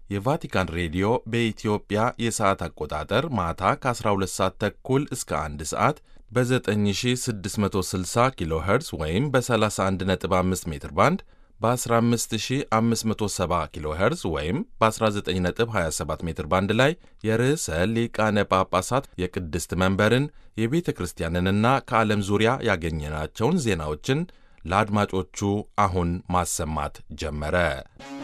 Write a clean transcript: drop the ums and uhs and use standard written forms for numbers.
የቫቲካን ሬዲዮ በኢትዮጵያ የሰዓት አቆጣጠር ማታ ከ12 ሰዓት ተኩል እስከ 1 ሰዓት በ9660 ኪሎ ሄርዝ ወይም በ31.5 ሜትር ባንድ በ15570 ኪሎ ሄርዝ ወይም በ19.27 ሜትር ባንድ ላይ የርዕሰ ሊቃነ ጳጳሳት የቅድስት መንበርን የቤተ ክርስቲያንንና ከዓለም ዙሪያ ያገኘናቸውን ዜናዎችን ለአድማጮቹ አሁን ማሰማት ጀመረ።